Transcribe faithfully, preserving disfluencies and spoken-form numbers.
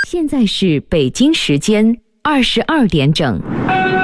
现在是北京时间二十二点整。